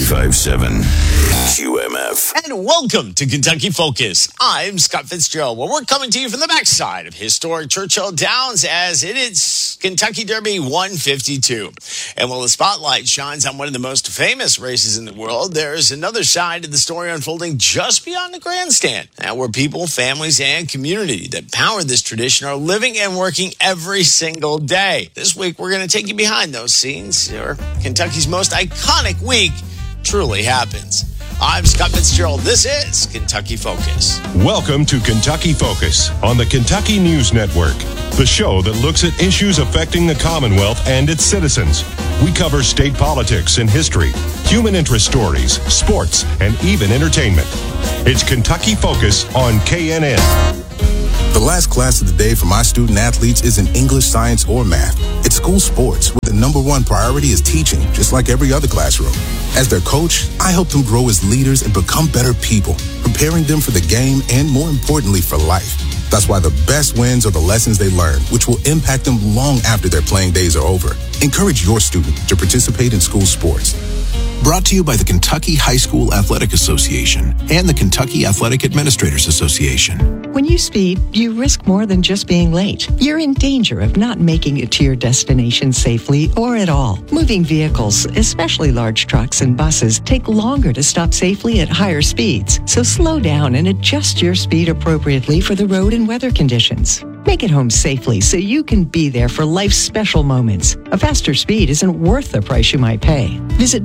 95.7 QMF. And welcome to Kentucky Focus. I'm Scott Fitzgerald. Well, we're coming to you from the backside of historic Churchill Downs as it is Kentucky Derby 152. And while the spotlight shines on one of the most famous races in the world, there's another side of the story unfolding just beyond the grandstand. Now, where people, families, and community that power this tradition are living and working every single day. This week, we're going to take you behind those scenes where Kentucky's most iconic week truly happens. I'm Scott Fitzgerald. This is Kentucky Focus. Welcome to Kentucky Focus on the Kentucky News Network, the show that looks at issues affecting the Commonwealth and its citizens. We cover state politics and history, human interest stories, sports, and even entertainment. It's Kentucky Focus on KNN. The last class of the day for my student athletes isn't English, science, or math. It's school sports, where the number one priority is teaching, just like every other classroom. As their coach, I help them grow as leaders and become better people, preparing them for the game and, more importantly, for life. That's why the best wins are the lessons they learn, which will impact them long after their playing days are over. Encourage your student to participate in school sports. Brought to you by the Kentucky High School Athletic Association and the Kentucky Athletic Administrators Association. When you speed, you risk more than just being late. You're in danger of not making it to your destination safely or at all. Moving vehicles, especially large trucks and buses, take longer to stop safely at higher speeds. So slow down and adjust your speed appropriately for the road and weather conditions. Make it home safely so you can be there for life's special moments. A faster speed isn't worth the price you might pay. Visit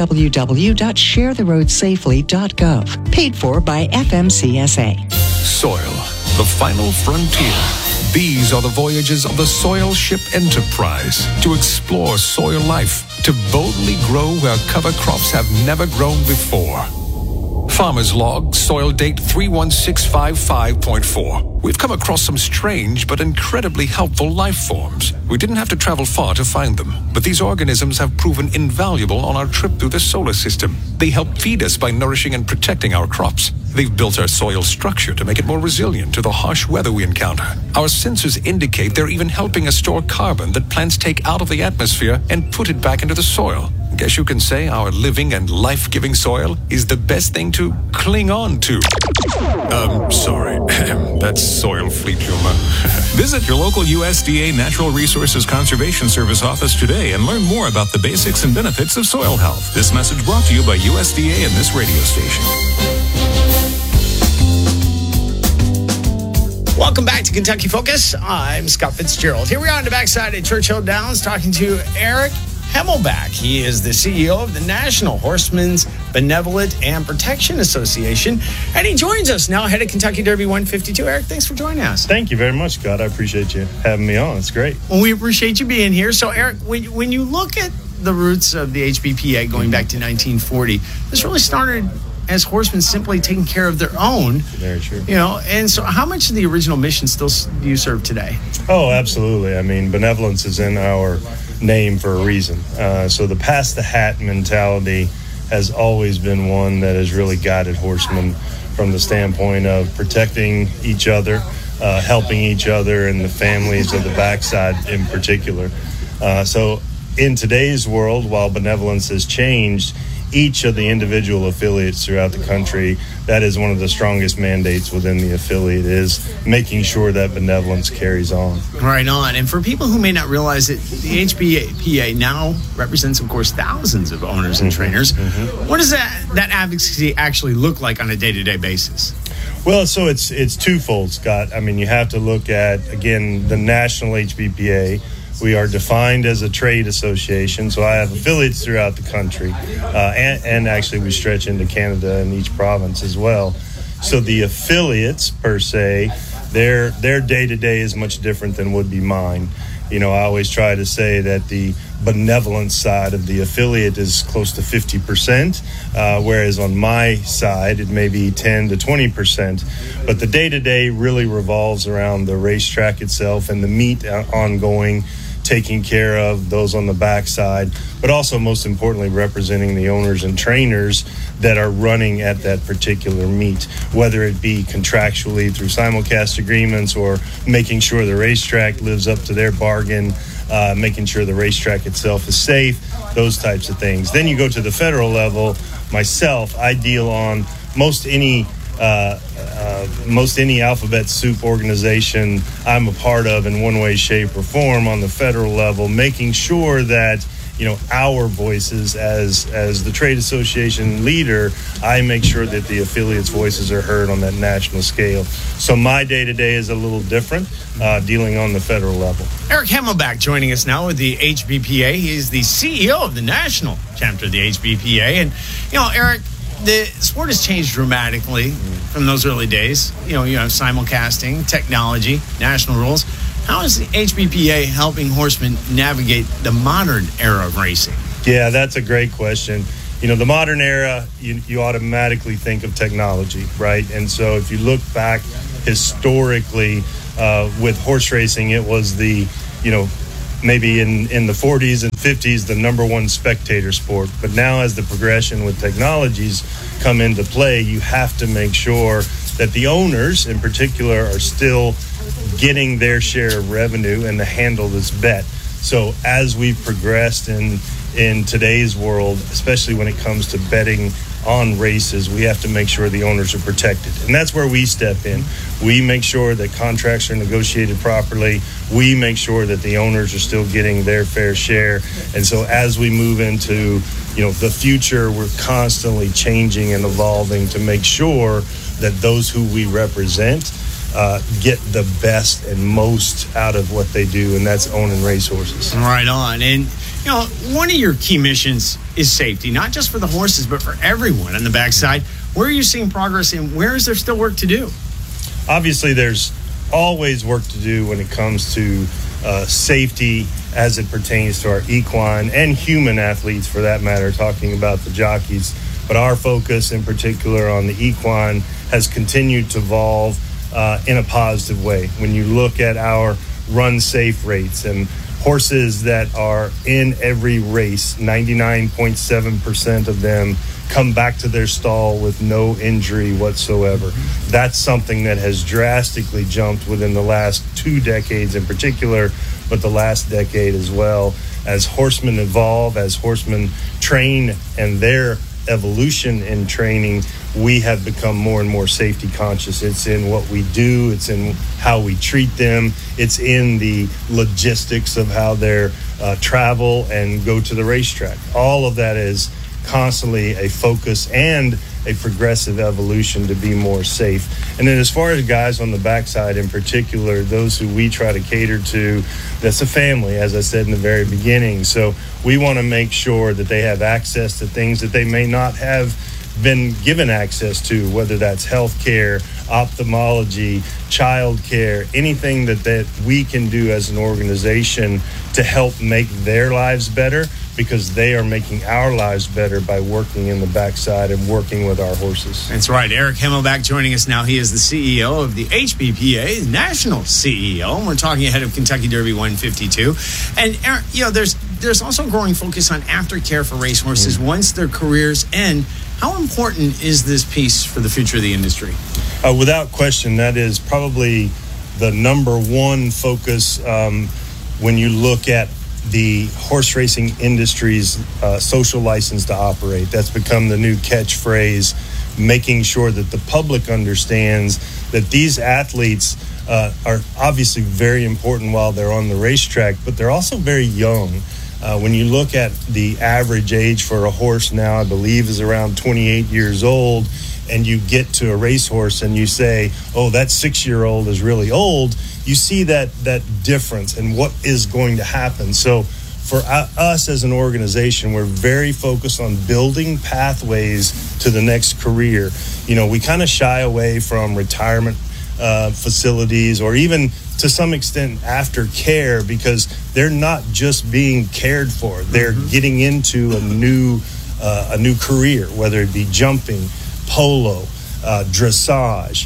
www.sharetheroadsafely.gov. Paid for by FMCSA. Soil, the final frontier. These are the voyages of the Soil Ship Enterprise to explore soil life, to boldly grow where cover crops have never grown before. Farmer's Log, soil date 31655.4. We've come across some strange but incredibly helpful life forms. We didn't have to travel far to find them, but these organisms have proven invaluable on our trip through the solar system. They help feed us by nourishing and protecting our crops. They've built our soil structure to make it more resilient to the harsh weather we encounter. Our sensors indicate they're even helping us store carbon that plants take out of the atmosphere and put it back into the soil. Guess you can say our living and life-giving soil is the best thing to cling on to. Sorry. That's soil fleet humor. Visit your local USDA Natural Resources Conservation Service office today and learn more about the basics and benefits of soil health. This message brought to you by USDA and this radio station. Welcome back to Kentucky Focus. I'm Scott Fitzgerald. Here we are on the backside at Churchill Downs talking to Eric Hemmelback. He is the CEO of the National Horsemen's Benevolent and Protection Association, and he joins us now ahead of Kentucky Derby 152. Eric, thanks for joining us. Thank you very much, Scott. I appreciate you having me on. It's great. Well, we appreciate you being here. So, Eric, when you look at the roots of the HBPA going back to 1940, this really started as horsemen simply taking care of their own. Very true. You know, and so how much of the original mission still do you serve today? Oh, absolutely. I mean, benevolence is in our name for a reason. So the pass the hat mentality has always been one that has really guided horsemen from the standpoint of protecting each other, helping each other, and the families of the backside in particular. So in today's world, while benevolence has changed, each of the individual affiliates throughout the country, that is one of the strongest mandates within the affiliate, is making sure that benevolence carries on. Right on. And for people who may not realize it, the HBPA now represents, of course, thousands of owners and trainers. What does that advocacy actually look like on a day-to-day basis? Well, so it's twofold, Scott. I mean, you have to look at, again, the national HBPA. We are defined as a trade association, so I have affiliates throughout the country, and actually we stretch into Canada and each province as well. So the affiliates, per se, their day-to-day is much different than would be mine. You know, I always try to say that the benevolence side of the affiliate is close to 50%, whereas on my side it may be 10 to 20%. But the day-to-day really revolves around the racetrack itself and the meet ongoing, taking care of those on the backside, but also most importantly representing the owners and trainers that are running at that particular meet, whether it be contractually through simulcast agreements or making sure the racetrack lives up to their bargain making sure the racetrack itself is safe, those types of things. Then you go to the federal level. Myself, I deal on most any alphabet soup organization I'm a part of in one way, shape, or form on the federal level, making sure that our voices as the trade association leader, I make sure that the affiliates' voices are heard on that national scale. So my day-to-day is a little different, dealing on the federal level. Eric Himmelbach joining us now with the HBPA. He is the CEO of the national chapter of the HBPA. And, Eric, the sport has changed dramatically from those early days. You have simulcasting, technology, national rules. How is the HBPA helping horsemen navigate the modern era of racing? Yeah, that's a great question. The modern era, you automatically think of technology, right? And so if you look back historically with horse racing, it was maybe in the 40s and 50s, the number one spectator sport. But now as the progression with technologies come into play, you have to make sure that the owners in particular are still getting their share of revenue and to handle this bet. So as we've progressed in today's world, especially when it comes to betting on races, we have to make sure the owners are protected. And that's where we step in. We make sure that contracts are negotiated properly. We make sure that the owners are still getting their fair share. And so as we move into, the future, we're constantly changing and evolving to make sure that those who we represent get the best and most out of what they do, and that's owning racehorses. Right on. And, one of your key missions is safety, not just for the horses, but for everyone on the backside. Where are you seeing progress, and where is there still work to do? Obviously, there's always work to do when it comes to safety as it pertains to our equine and human athletes, for that matter, talking about the jockeys. But our focus in particular on the equine has continued to evolve in a positive way. When you look at our run safe rates and horses that are in every race, 99.7% of them come back to their stall with no injury whatsoever. That's something that has drastically jumped within the last 2 decades in particular, but the last decade as well. As horsemen evolve, as horsemen train, and their evolution in training, we have become more and more safety conscious. It's in what we do, it's in how we treat them, it's in the logistics of how they travel and go to the racetrack. All of that is constantly a focus and a progressive evolution to be more safe. And then as far as guys on the backside in particular, those who we try to cater to, that's a family, as I said in the very beginning. So we want to make sure that they have access to things that they may not have been given access to, whether that's health care, ophthalmology, child care, anything that we can do as an organization to help make their lives better, because they are making our lives better by working in the backside and working with our horses. That's right. Eric Himmelbach joining us now. He is the CEO of the HBPA, national CEO. And we're talking ahead of Kentucky Derby 152. And Eric, there's also a growing focus on aftercare for racehorses once their careers end. How important is this piece for the future of the industry? Without question, that is probably the number one focus when you look at the horse racing industry's social license to operate. That's become the new catchphrase, making sure that the public understands that these athletes are obviously very important while they're on the racetrack, but they're also very young. When you look at the average age for a horse now, I believe is around 28 years old, and you get to a racehorse and you say, oh, that 6-year-old is really old, you see that difference and what is going to happen. So for us as an organization, we're very focused on building pathways to the next career. We kind of shy away from retirement facilities or even to some extent aftercare, because they're not just being cared for. They're getting into a new career, whether it be jumping, polo, dressage,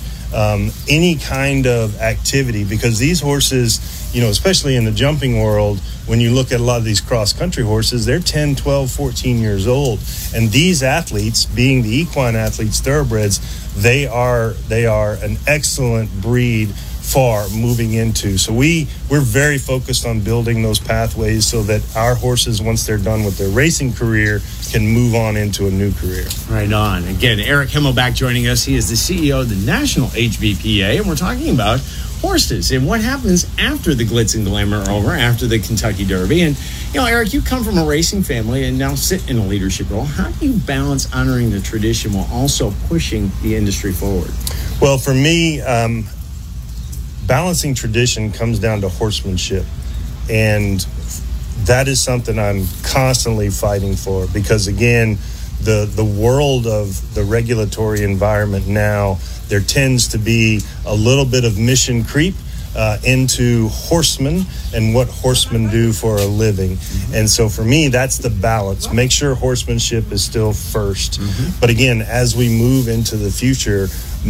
any kind of activity, because these horses, especially in the jumping world, when you look at a lot of these cross-country horses, they're 10, 12, 14 years old. And these athletes, being the equine athletes, thoroughbreds, they are an excellent breed far moving into. So we're very focused on building those pathways so that our horses, once they're done with their racing career, can move on into a new career. Right on. Again, Eric Himmelbach joining us. He is the CEO of the National HBPA, and we're talking about horses and what happens after the glitz and glamour are over, after the Kentucky Derby. And, Eric, you come from a racing family and now sit in a leadership role. How do you balance honoring the tradition while also pushing the industry forward? Well, for me, balancing tradition comes down to horsemanship. And that is something I'm constantly fighting for because, again, the world of the regulatory environment now, there tends to be a little bit of mission creep into horsemen and what horsemen do for a living. And so for me, that's the balance. Make sure horsemanship is still first. But again, as we move into the future,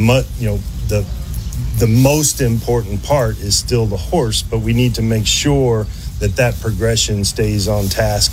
the most important part is still the horse, but we need to make sure that progression stays on task